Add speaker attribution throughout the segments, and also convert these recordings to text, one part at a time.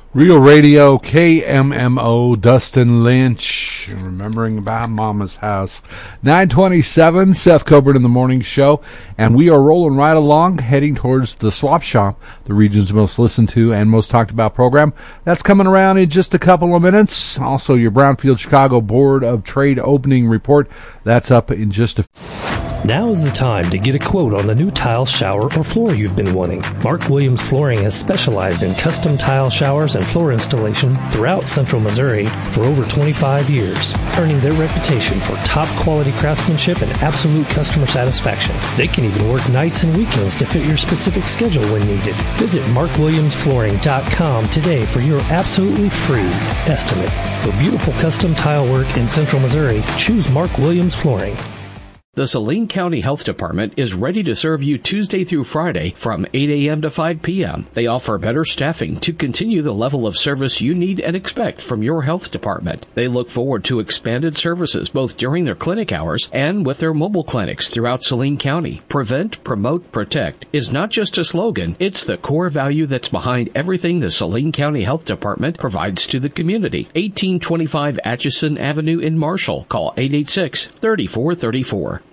Speaker 1: Real Radio, KMMO, Dustin Lynch, remembering about Mama's house. 9:27, Seth Coburn in the Morning Show, and we are rolling right along, heading towards the Swap Shop, the region's most listened to and most talked about program. That's coming around in just a couple of minutes. Also, your Brownfield Chicago Board of Trade opening report, that's up in just a
Speaker 2: Now is the time to get a quote on the new tile, shower, or floor you've been wanting. Mark Williams Flooring has specialized in custom tile showers and floor installation throughout Central Missouri for over 25 years, earning their reputation for top-quality craftsmanship and absolute customer satisfaction. They can even work nights and weekends to fit your specific schedule when needed. Visit markwilliamsflooring.com today for your absolutely free estimate. For beautiful custom tile work in Central Missouri, choose Mark Williams Flooring.
Speaker 3: The Saline County Health Department is ready to serve you Tuesday through Friday from 8 a.m. to 5 p.m. They offer better staffing to continue the level of service you need and expect from your health department. They look forward to expanded services both during their clinic hours and with their mobile clinics throughout Saline County. Prevent, promote, protect is not just a slogan, it's the core value that's behind everything the Saline County Health Department provides to the community. 1825 Atchison Avenue in Marshall. Call 886-3434.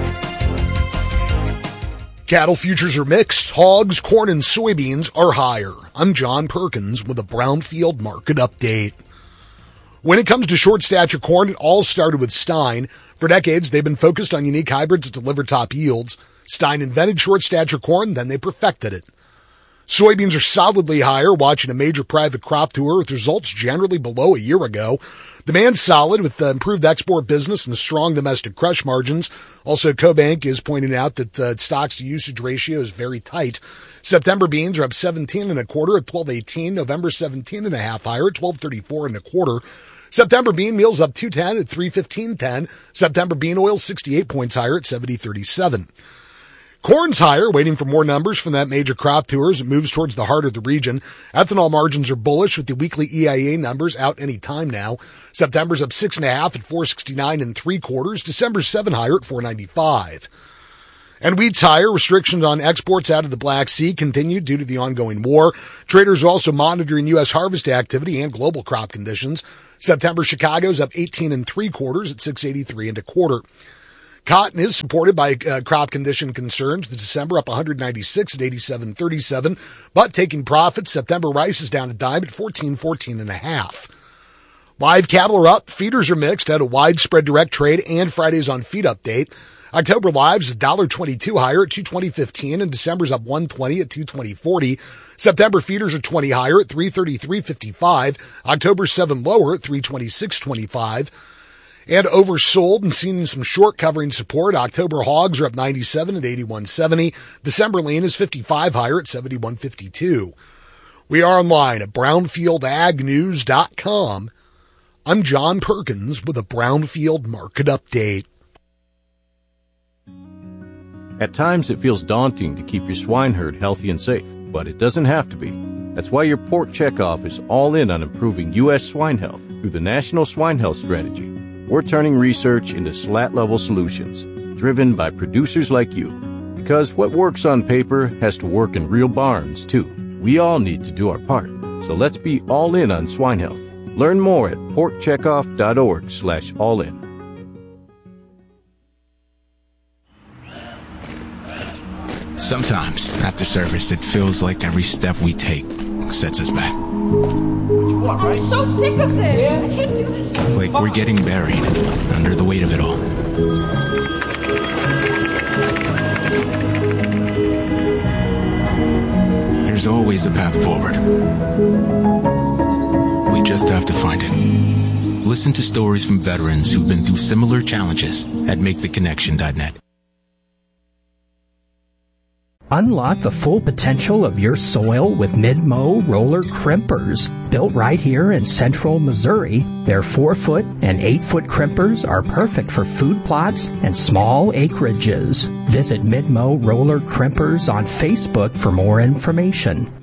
Speaker 4: Cattle futures are mixed. Hogs, corn, and soybeans are higher. I'm John Perkins with a Brownfield market update. When it comes to short stature corn, it all started with Stein. For decades, they've been focused on unique hybrids that deliver top yields. Stein invented short stature corn, then they perfected it. Soybeans are solidly higher, watching a major private crop tour with results generally below a year ago. Demand's solid with the improved export business and strong domestic crush margins. Also, CoBank is pointing out that the stocks to usage ratio is very tight. September beans are up 17 and a quarter at 12.18. November 17 and a half higher at 12.34 and a quarter. September bean meal's up 2.10 at 3.15.10. September bean oil 68 points higher at 70.37. Corn's higher, waiting for more numbers from that major crop tour as it moves towards the heart of the region. Ethanol margins are bullish with the weekly EIA numbers out any time now. September's up 6.5 at 4.69 and 3/4. December's 7 higher at 4.95. And wheat's higher. Restrictions on exports out of the Black Sea continue due to the ongoing war. Traders are also monitoring U.S. harvest activity and global crop conditions. September Chicago's up 18 and 3/4 at 6.83 and a quarter. Cotton is supported by crop condition concerns. The December up 196 at 87.37, but taking profits. September rice is down a dime at 14.14 and a half. Live cattle are up. Feeders are mixed out of widespread direct trade and Friday's on feed update. October lives $1.22 higher at 220.15, and December's up 120 at 220.40. September feeders are 20 higher at 333.55. October's 7 lower at 326.25. And oversold and seen some short covering support. October hogs are up 97 at 81.70. December lean is 55 higher at 71.52. We are online at brownfieldagnews.com. I'm John Perkins with a Brownfield market update.
Speaker 5: At times it feels daunting to keep your swine herd healthy and safe, but it doesn't have to be. That's why your Port Checkoff is all in on improving U.S. swine health through the National Swine Health Strategy. We're turning research into SLAT-level solutions, driven by producers like you. Because what works on paper has to work in real barns, too. We all need to do our part. So let's be all in on swine health. Learn more at porkcheckoff.org/all-in.
Speaker 6: Sometimes, after service, it feels like every step we take sets us back.
Speaker 7: I'm so sick of this. I can't do this.
Speaker 6: Like we're getting buried under the weight of it all. There's always a path forward. We just have to find it. Listen to stories from veterans who've been through similar challenges at MakeTheConnection.net.
Speaker 8: Unlock the full potential of your soil with Midmo roller crimpers. Built right here in central Missouri, their 4-foot and 8-foot crimpers are perfect for food plots and small acreages. Visit Midmo Roller Crimpers on Facebook for more information.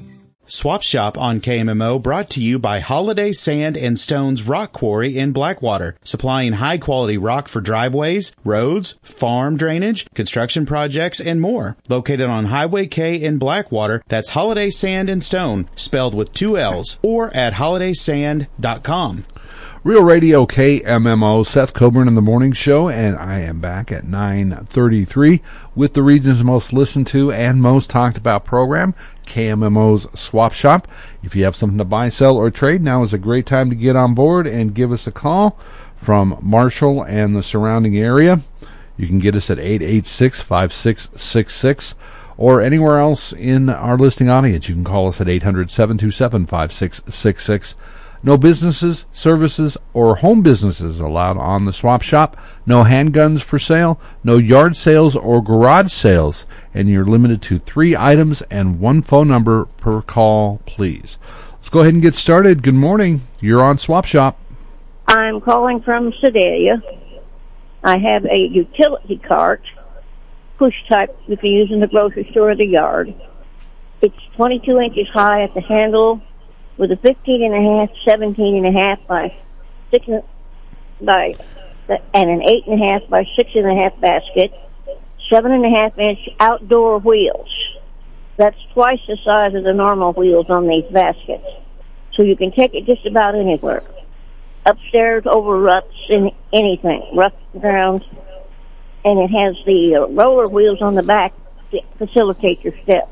Speaker 9: Swap Shop on KMMO brought to you by Holiday Sand and Stones Rock Quarry in Blackwater, supplying high-quality rock for driveways, roads, farm drainage, construction projects, and more. Located on Highway K in Blackwater, that's Holiday Sand and Stone, spelled with 2 L's, or at holidaysand.com.
Speaker 1: Real Radio KMMO, Seth Coburn in the Morning Show, and I am back at 9:33 with the region's most listened to and most talked about program, KMMO's Swap Shop. If you have something to buy, sell, or trade, now is a great time to get on board and give us a call from Marshall and the surrounding area. You can get us at 886-5666 or anywhere else in our listening audience. You can call us at 800-727-5666. No businesses, services, or home businesses allowed on the Swap Shop. No handguns for sale. No yard sales or garage sales. And you're limited to 3 items and 1 phone number per call, please. Let's go ahead and get started. Good morning. You're on Swap Shop.
Speaker 10: I'm calling from Sedalia. I have a utility cart, push type, you can use in the grocery store or the yard. It's 22 inches high at the handle, with a 15.5, 17.5 by 6 by, and an 8.5 by 6.5 basket, 7.5 inch outdoor wheels. That's twice the size of the normal wheels on these baskets. So you can take it just about anywhere. Upstairs, over ruts, in anything, rough ground. And it has the roller wheels on the back to facilitate your steps.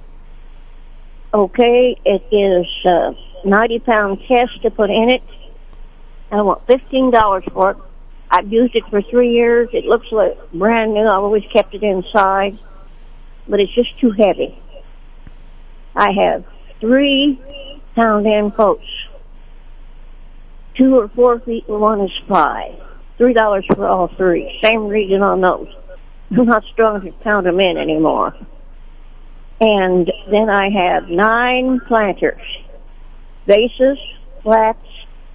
Speaker 10: Okay, it is 90-pound test to put in it. I want $15 for it. I've used it for 3 years. It looks like brand new. I've always kept it inside, but it's just too heavy. I have 3 pound-in posts. 2 or 4 feet, and 1 is 5. $3 for all 3. Same reason on those. I'm not strong to pound them in anymore. And then I have 9 planters, vases, flats,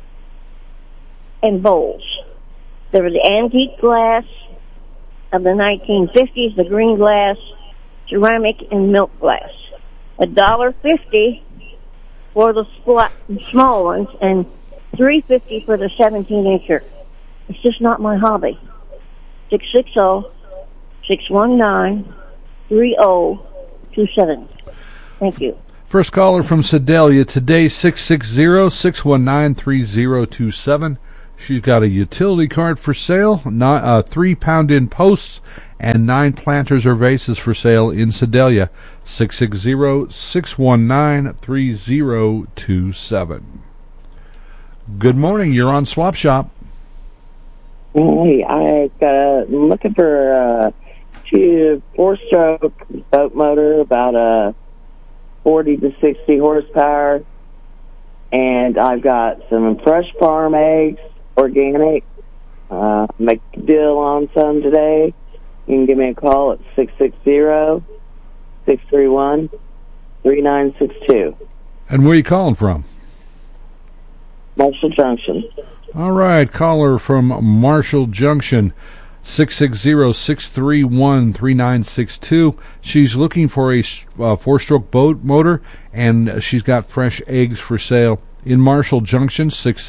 Speaker 10: and bowls. They were the antique glass of the 1950s, the green glass, ceramic, and milk glass. $1.50 for the small ones, and $3.50 for the 17-incher. It's just not my hobby. 660-619-3027. Thank you.
Speaker 1: First caller from Sedalia today, 660-619-3027. She's got a utility cart for sale, 3 pound-in posts, and 9 planters or vases for sale in Sedalia. 660-619-3027. Good morning. You're on Swap Shop.
Speaker 11: Hey, I'm looking for a 4-stroke boat motor, about 40 to 60 horsepower, and I've got some fresh farm eggs, organic. Make a deal on some today. You can give me a call at 660-631-3962.
Speaker 1: And where are you calling from?
Speaker 11: Marshall Junction. All
Speaker 1: right, caller from Marshall Junction, 660-631-3962. She's looking for a 4-stroke boat motor, and she's got fresh eggs for sale in Marshall Junction,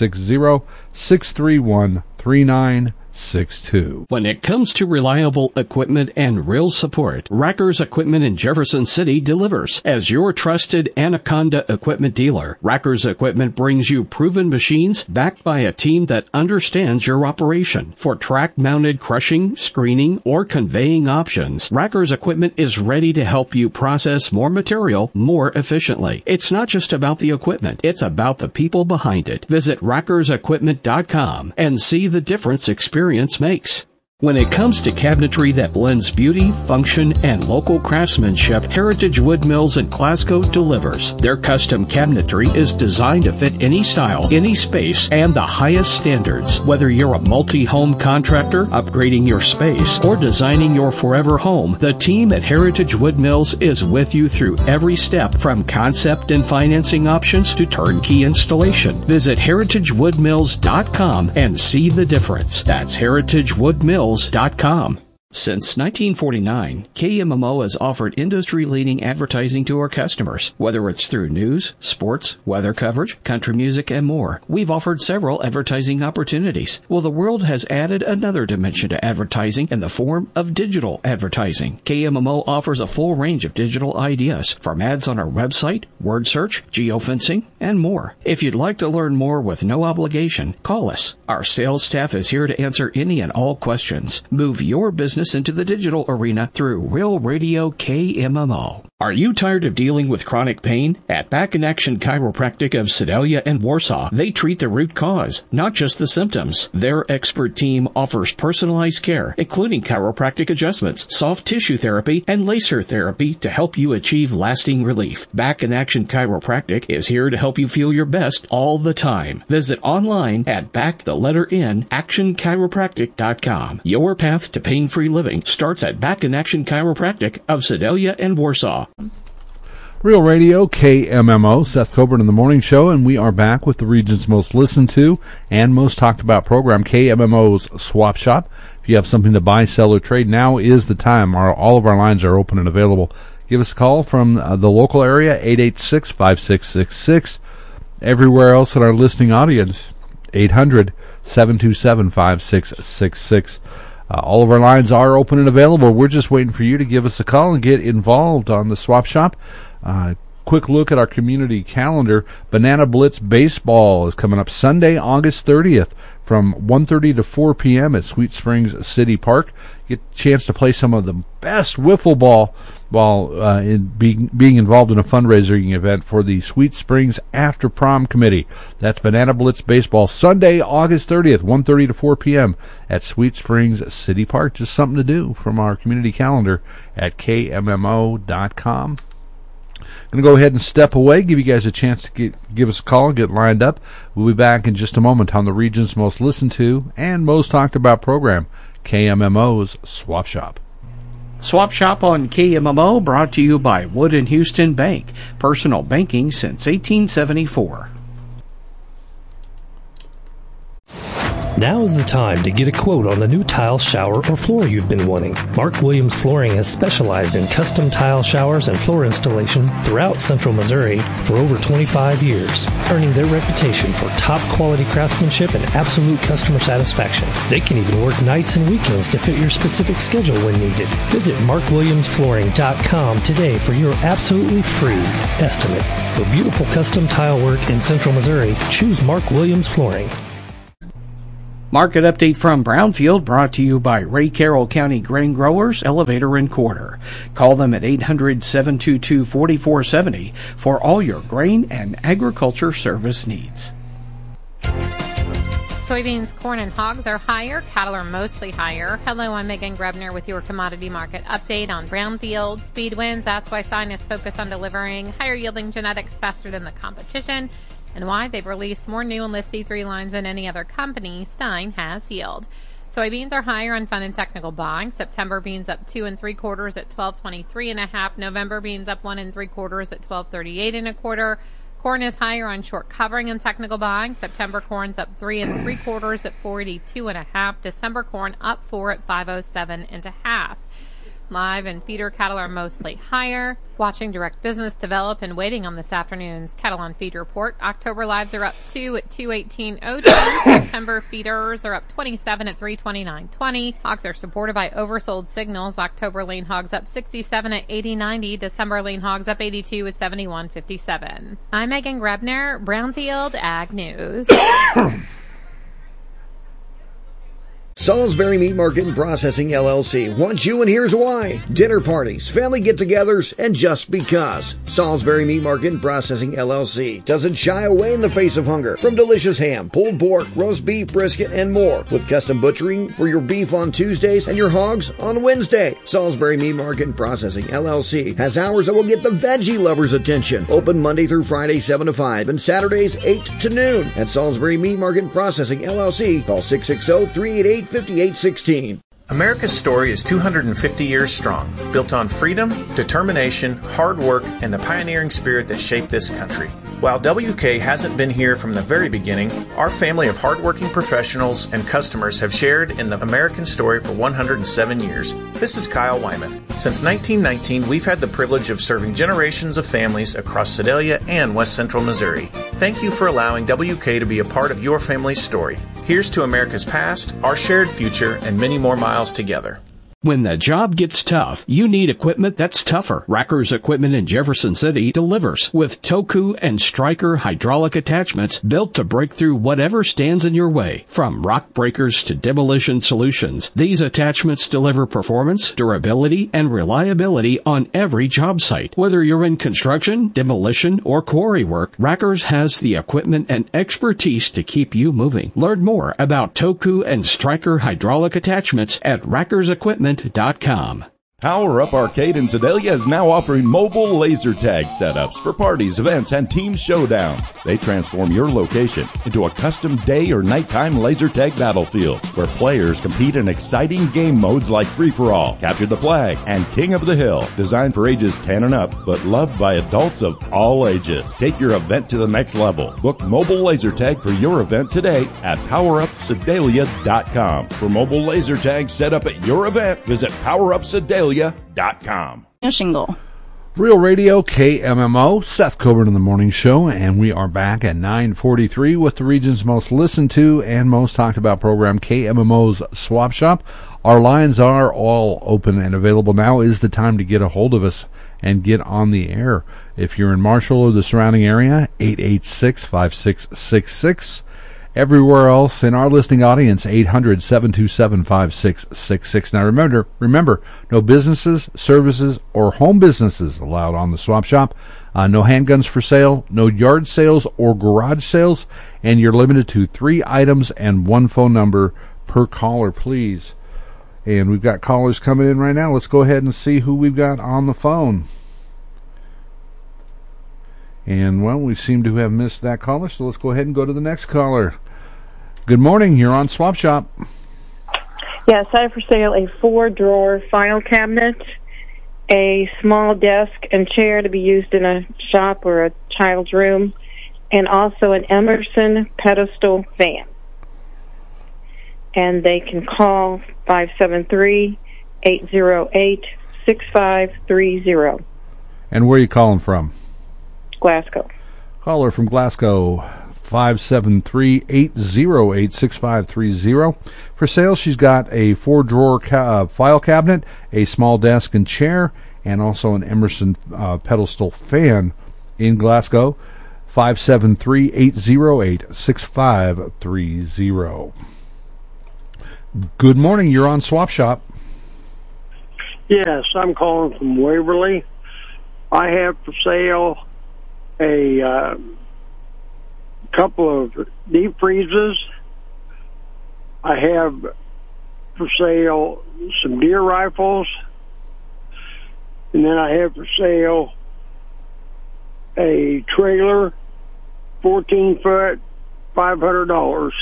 Speaker 1: 660-631-3962.
Speaker 3: When it comes to reliable equipment and real support, Racker's Equipment in Jefferson City delivers. As your trusted Anaconda equipment dealer, Racker's Equipment brings you proven machines backed by a team that understands your operation. For track-mounted crushing, screening, or conveying options, Racker's Equipment is ready to help you process more material more efficiently. It's not just about the equipment, it's about the people behind it. Visit rackersequipment.com and see the difference experience makes. When it comes to cabinetry that blends beauty, function, and local craftsmanship, Heritage Wood Mills in Glasgow delivers. Their custom cabinetry is designed to fit any style, any space, and the highest standards. Whether you're a multi-home contractor, upgrading your space, or designing your forever home, the team at Heritage Wood Mills is with you through every step, from concept and financing options to turnkey installation. Visit heritagewoodmills.com and see the difference. That's heritagewoodmills.com. Since 1949, KMMO has offered industry-leading advertising to our customers. Whether it's through news, sports, weather coverage, country music, and more, we've offered several advertising opportunities. Well, the world has added another dimension to advertising in the form of digital advertising. KMMO offers a full range of digital ideas, from ads on our website, word search, geofencing, and more. If you'd like to learn more with no obligation, call us. Our sales staff is here to answer any and all questions. Move your business into the digital arena through Real Radio KMMO. Are you tired of dealing with chronic pain? At Back in Action Chiropractic of Sedalia and Warsaw, they treat the root cause, not just the symptoms. Their expert team offers personalized care, including chiropractic adjustments, soft tissue therapy, and laser therapy to help you achieve lasting relief. Back in Action Chiropractic is here to help you feel your best all the time. Visit online at actionchiropractic.com. Your path to pain-free living starts at Back in Action Chiropractic of Sedalia and Warsaw.
Speaker 1: Real Radio, KMMO, Seth Coburn in the Morning Show, and we are back with the region's most listened to and most talked about program, KMMO's Swap Shop. If you have something to buy, sell, or trade, now is the time. All of our lines are open and available. Give us a call from the local area, 886-5666. Everywhere else in our listening audience, 800-727-5666. All of our lines are open and available. We're just waiting for you to give us a call and get involved on the Swap Shop. Quick look at our community calendar. Banana Blitz Baseball is coming up Sunday, August 30th from 1:30 to 4 p.m. at Sweet Springs City Park. Get a chance to play some of the best wiffle ball while being involved in a fundraising event for the Sweet Springs After Prom Committee. That's Banana Blitz Baseball, Sunday, August 30th, 1:30 to 4 p.m. at Sweet Springs City Park. Just something to do from our community calendar at KMMO.com. I'm going to go ahead and step away, give you guys a chance to give us a call, get lined up. We'll be back in just a moment on the region's most listened to and most talked about program, KMMO's Swap Shop.
Speaker 3: Swap Shop on KMMO, brought to you by Wood & Houston Bank. Personal banking since 1874.
Speaker 2: Now is the time to get a quote on the new tile, shower, or floor you've been wanting. Mark Williams Flooring has specialized in custom tile showers and floor installation throughout Central Missouri for over 25 years, earning their reputation for top-quality craftsmanship and absolute customer satisfaction. They can even work nights and weekends to fit your specific schedule when needed. Visit markwilliamsflooring.com today for your absolutely free estimate. For beautiful custom tile work in Central Missouri, choose Mark Williams Flooring.
Speaker 3: Market update from Brownfield, brought to you by Ray Carroll County Grain Growers, Elevator and Quarter. Call them at 800-722-4470 for all your grain and agriculture service needs.
Speaker 12: Soybeans, corn, and hogs are higher. Cattle are mostly higher. Hello, I'm Megan Grebner with your commodity market update on Brownfield. Speed wins. That's why Stein is focused on delivering higher yielding genetics faster than the competition, and why they've released more new Enlist C3 lines than any other company. Stein has yield. Soybeans are higher on fund and technical buying. September beans up 2 3/4 at 12.23.5. November beans up 1 3/4 at 12.38 1/4. Corn is higher on short covering and technical buying. September corn's up 3 3/4 at 42.5. December corn up 4 at 507.5. Live and feeder cattle are mostly higher. Watching direct business develop and waiting on this afternoon's cattle on feed report. October lives are up 2 at 218.02. September feeders are up 27 at 329.20. Hogs are supported by oversold signals. October lean hogs up 67 at 80.90. December lean hogs up 82 at 71.57. I'm Megan Grebner, Brownfield Ag News.
Speaker 13: Salisbury Meat Market and Processing, LLC wants you, and here's why. Dinner parties, family get-togethers, and just because. Salisbury Meat Market and Processing, LLC doesn't shy away in the face of hunger. From delicious ham, pulled pork, roast beef, brisket, and more. With custom butchering for your beef on Tuesdays and your hogs on Wednesday. Salisbury Meat Market and Processing, LLC has hours that will get the veggie lovers' attention. Open Monday through Friday, 7 to 5, and Saturdays, 8 to noon. At Salisbury Meat Market and Processing, LLC, call 660-388-5816.
Speaker 14: America's story is 250 years strong, built on freedom, determination, hard work, and the pioneering spirit that shaped this country. While WK hasn't been here from the very beginning, our family of hardworking professionals and customers have shared in the American story for 107 years. This is Kyle Wymuth. Since 1919, we've had the privilege of serving generations of families across Sedalia and West Central Missouri. Thank you for allowing WK to be a part of your family's story. Here's to America's past, our shared future, and many more miles together.
Speaker 3: When the job gets tough, you need equipment that's tougher. Racker's Equipment in Jefferson City delivers with Toku and Stryker hydraulic attachments built to break through whatever stands in your way. From rock breakers to demolition solutions, these attachments deliver performance, durability, and reliability on every job site. Whether you're in construction, demolition, or quarry work, Racker's has the equipment and expertise to keep you moving. Learn more about Toku and Stryker hydraulic attachments at rackersequipment.com.
Speaker 15: Power Up Arcade in Sedalia is now offering mobile laser tag setups for parties, events, and team showdowns. They transform your location into a custom day or nighttime laser tag battlefield where players compete in exciting game modes like Free-for-All, Capture the Flag, and King of the Hill. Designed for ages 10 and up, but loved by adults of all ages. Take your event to the next level. Book mobile laser tag for your event today at PowerUpSedalia.com. For mobile laser tag set up at your event, visit PowerUpSedalia.com.
Speaker 16: Shingle.
Speaker 1: Real Radio KMMO, Seth Coburn in the Morning Show, and we are back at 9:43 with the region's most listened to and most talked about program, KMMO's Swap Shop. Our lines are all open and available. Now is the time to get a hold of us and get on the air. If you're in Marshall or the surrounding area, 886-5666. Everywhere else in our listening audience, 800-727-5666. Now remember, no businesses, services, or home businesses allowed on the Swap Shop. No handguns for sale, no yard sales or garage sales, and you're limited to 3 items and 1 phone number per caller, please. And we've got callers coming in right now. Let's go ahead and see who we've got on the phone. And, well, we seem to have missed that caller, so let's go ahead and go to the next caller. Good morning. You're on Swap Shop.
Speaker 17: Yes, I have for sale a 4-drawer file cabinet, a small desk and chair to be used in a shop or a child's room, and also an Emerson pedestal fan. And they can call 573-808-6530.
Speaker 1: And where are you calling from?
Speaker 17: Glasgow.
Speaker 1: Caller from Glasgow, 573-808-6530. For sale, she's got a 4-drawer file cabinet, a small desk and chair, and also an Emerson pedestal fan in Glasgow. 573-808-6530. Good morning. You're on Swap Shop.
Speaker 18: Yes, I'm calling from Waverly. I have for sale a couple of deep freezes. I have for sale some deer rifles. And then I have for sale a trailer, 14-foot, $500.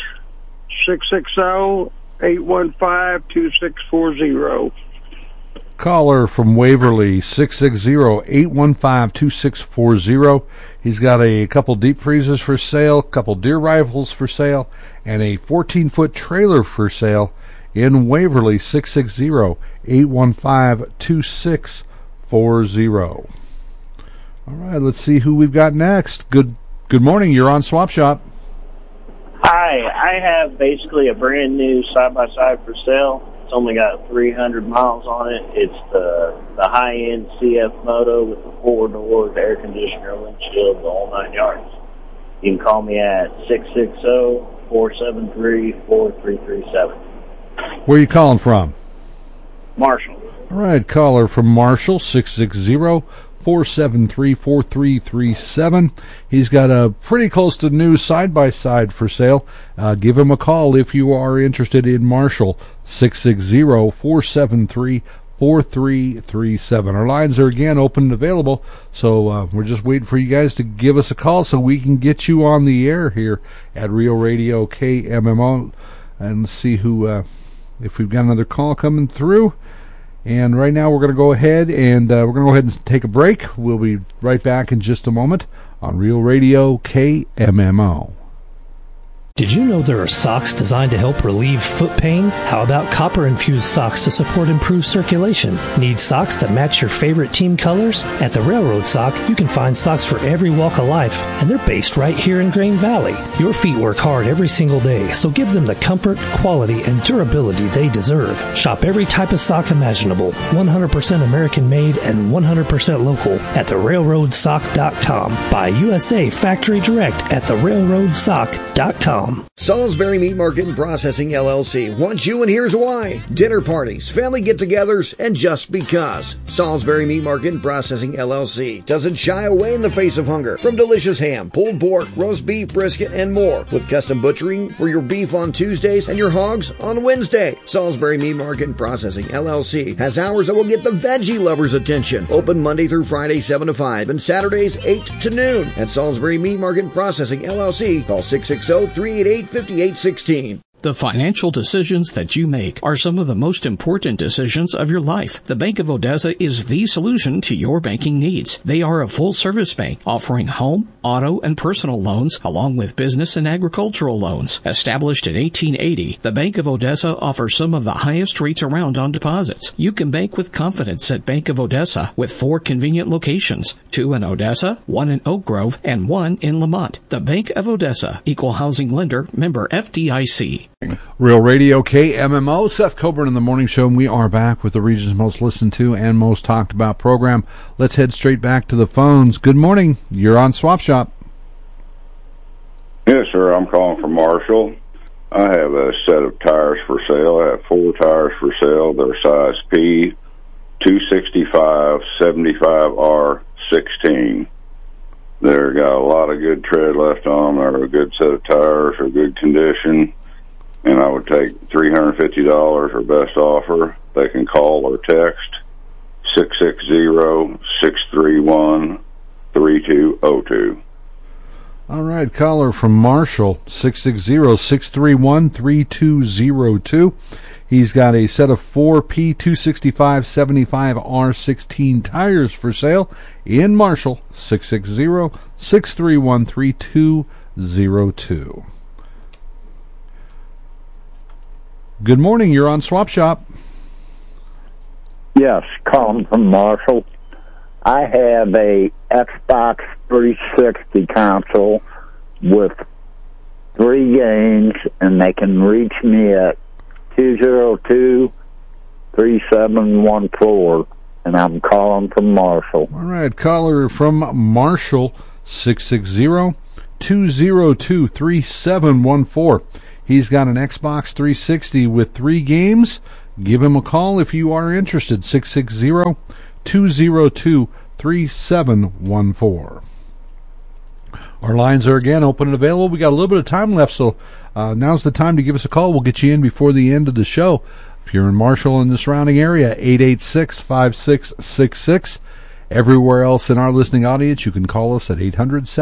Speaker 18: 660-815-2640.
Speaker 1: Caller from Waverly, 660-815-2640. He's got a couple deep freezers for sale, a couple deer rifles for sale, and a 14-foot trailer for sale in Waverly, 660-815-2640. All right, let's see who we've got next. Good morning. You're on Swap Shop.
Speaker 19: Hi, I have basically a brand new side-by-side for sale. It's only got 300 miles on it. It's the high-end CF Moto with the 4 doors, air conditioner, windshield, the whole 9 yards. You can call me at 660-473-4337.
Speaker 1: Where are you calling from?
Speaker 19: Marshall.
Speaker 1: All right, caller from Marshall, 660-473-4337. He's got a pretty close to new side-by-side for sale. Give him a call if you are interested in Marshall, 660-473-4337. Our lines are again open and available, so we're just waiting for you guys to give us a call so we can get you on the air here at Real Radio KMMO and see who if we've got another call coming through. And right now we're going to go ahead and take a break. We'll be right back in just a moment on Real Radio KMMO.
Speaker 2: Did you know there are socks designed to help relieve foot pain? How about copper-infused socks to support improved circulation? Need socks to match your favorite team colors? At the Railroad Sock, you can find socks for every walk of life, and they're based right here in Grain Valley. Your feet work hard every single day, so give them the comfort, quality, and durability they deserve. Shop every type of sock imaginable, 100% American-made and 100% local at therailroadsock.com. Buy USA Factory Direct at therailroadsock.com.
Speaker 13: Salisbury Meat Market and Processing LLC wants you, and here's why. Dinner parties, family get-togethers, and just because. Salisbury Meat Market and Processing LLC doesn't shy away in the face of hunger. From delicious ham, pulled pork, roast beef, brisket, and more. With custom butchering for your beef on Tuesdays and your hogs on Wednesday. Salisbury Meat Market and Processing LLC has hours that will get the veggie lovers' attention. Open Monday through Friday 7 to 5 and Saturdays 8 to noon. At Salisbury Meat Market and Processing LLC, call 660-388-5816.
Speaker 3: The financial decisions that you make are some of the most important decisions of your life. The Bank of Odessa is the solution to your banking needs. They are a full-service bank offering home, auto, and personal loans, along with business and agricultural loans. Established in 1880, the Bank of Odessa offers some of the highest rates around on deposits. You can bank with confidence at Bank of Odessa with 4 convenient locations, 2 in Odessa, 1 in Oak Grove, and 1 in Lamont. The Bank of Odessa, Equal Housing Lender, member FDIC.
Speaker 1: Real Radio KMMO, Seth Coburn in the Morning Show, and we are back with the region's most listened to and most talked about program. Let's head straight back to the phones. Good morning. You're on Swap Shop.
Speaker 20: Yes, sir. I'm calling from Marshall. I have a set of tires for sale. I have 4 tires for sale. They're size P, 265, 75R, 16. They've got a lot of good tread left on them. They're a good set of tires, are good condition. And I would take $350 or best offer. They can call or text 660-631-3202.
Speaker 1: All right, caller from Marshall, 660-631-3202. He's got a set of 4 P265-75R16 tires for sale in Marshall, 660-631-3202. Good morning, you're on Swap Shop.
Speaker 21: Yes, calling from Marshall. I have a Xbox 360 console with 3 games, and they can reach me at 202-3714, and I'm calling from Marshall.
Speaker 1: All right, caller from Marshall, 660-202-3714. He's got an Xbox 360 with 3 games. Give him a call if you are interested. 660-202-3714. Our lines are again open and available. We got a little bit of time left, so now's the time to give us a call. We'll get you in before the end of the show. If you're in Marshall and the surrounding area, 886-5666. Everywhere else in our listening audience, you can call us at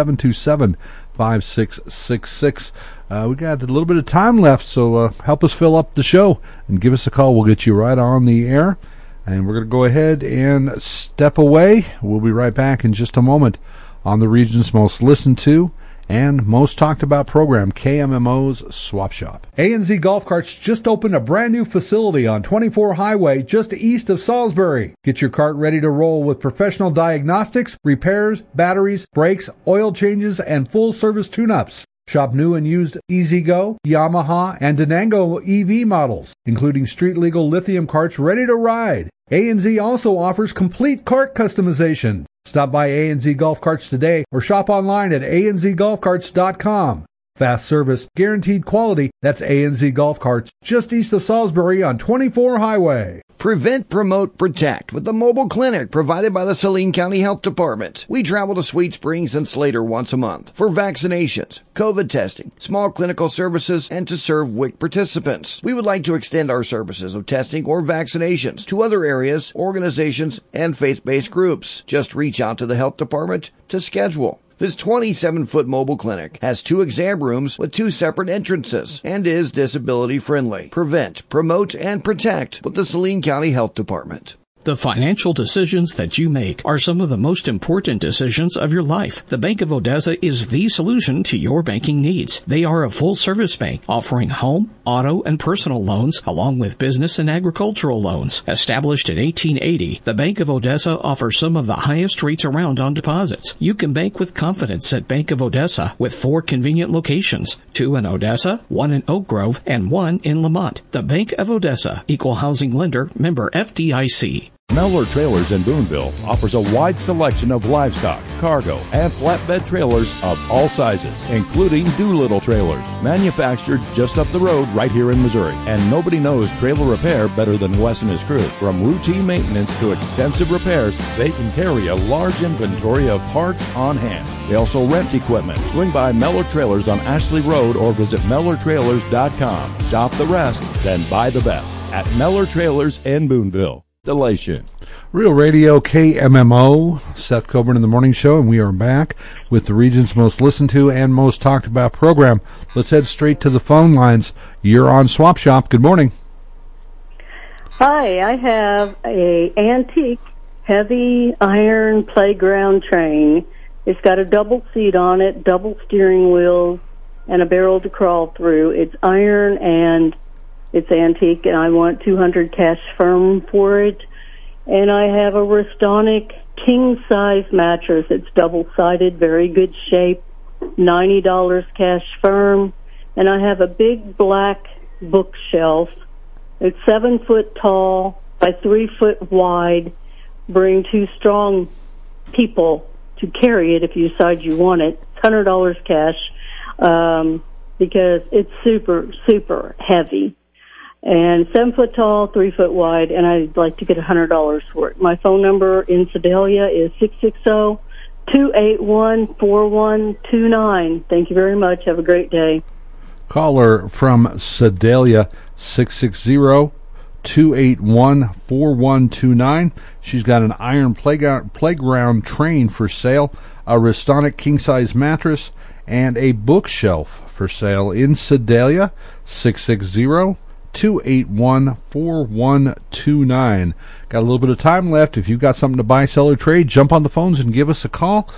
Speaker 1: 800-727-5666. We got a little bit of time left, so help us fill up the show and give us a call. We'll get you right on the air. And we're going to go ahead and step away. We'll be right back in just a moment on the region's most listened to and most talked about program, KMMO's Swap Shop. A&Z Golf Carts just opened a brand new facility on 24 Highway just east of Salisbury. Get your cart ready to roll with professional diagnostics, repairs, batteries, brakes, oil changes, and full service tune-ups. Shop new and used E-Z-Go, Yamaha, and Denango EV models, including street-legal lithium carts ready to ride. A&Z also offers complete cart customization. Stop by A&Z Golf Carts today or shop online at anzgolfcarts.com. Fast service, guaranteed quality. That's A&Z Golf Carts, just east of Salisbury on 24 Highway.
Speaker 13: Prevent, promote, protect with the mobile clinic provided by the Saline County Health Department. We travel to Sweet Springs and Slater once a month for vaccinations, COVID testing, small clinical services, and to serve WIC participants. We would like to extend our services of testing or vaccinations to other areas, organizations, and faith-based groups. Just reach out to the health department to schedule. This 27-foot mobile clinic has 2 exam rooms with 2 separate entrances and is disability friendly. Prevent, promote, and protect with the Saline County Health Department.
Speaker 3: The financial decisions that you make are some of the most important decisions of your life. The Bank of Odessa is the solution to your banking needs. They are a full-service bank offering home, auto, and personal loans along with business and agricultural loans. Established in 1880, the Bank of Odessa offers some of the highest rates around on deposits. You can bank with confidence at Bank of Odessa with 4 convenient locations, 2 in Odessa, 1 in Oak Grove, and 1 in Lamont. The Bank of Odessa, Equal Housing Lender, member FDIC.
Speaker 15: Mellor Trailers in Boonville offers a wide selection of livestock, cargo, and flatbed trailers of all sizes, including Doolittle trailers, manufactured just up the road right here in Missouri. And nobody knows trailer repair better than Wes and his crew. From routine maintenance to extensive repairs, they can carry a large inventory of parts on hand. They also rent equipment. Swing by Mellor Trailers on Ashley Road or visit MellerTrailers.com. Shop the rest, then buy the best at Mellor Trailers in Boonville.
Speaker 1: Real Radio KMMO, Seth Coburn in the Morning Show, and we are back with the region's most listened to and most talked about program. Let's head straight to the phone lines. You're on Swap Shop. Good morning.
Speaker 4: Hi, I have a antique heavy iron playground train. It's got a double seat on it, double steering wheels, and a barrel to crawl through. It's iron and it's antique, and I want $200 cash firm for it. And I have a Restonic king-size mattress. It's double-sided, very good shape, $90 cash firm. And I have a big black bookshelf. It's 7 foot tall by 3 foot wide. Bring 2 strong people to carry it if you decide you want it. It's $100 cash because it's super, super heavy. And 7 foot tall, 3 foot wide, and I'd like to get $100 for it. My phone number in Sedalia is 660-281-4129. Thank you very much. Have a great day.
Speaker 1: Caller from Sedalia, 660-281-4129. She's got an iron playground train for sale, a Restonic king-size mattress, and a bookshelf for sale in Sedalia, 660-281-4129. Got a little bit of time left. If you've got something to buy, sell, or trade, jump on the phones and give us a call,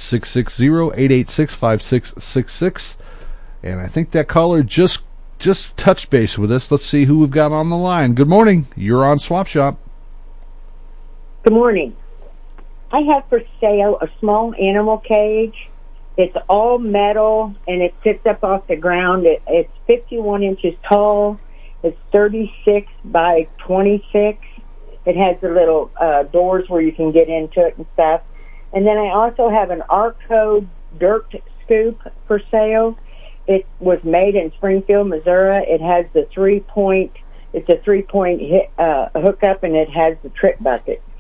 Speaker 1: 660-886-5666. And I think that caller just touched base with us. Let's see who we've got on the line. Good morning. You're on Swap Shop.
Speaker 22: Good morning. I have for sale a small animal cage. It's all metal, and it sits up off the ground. It's 51 inches tall. It's 36 by 26. It has the little doors where you can get into it and stuff. And then I also have an Arco dirt scoop for sale. It was made in Springfield, Missouri. It has the 3-point. It's a 3-point hookup, and it has the trip bucket.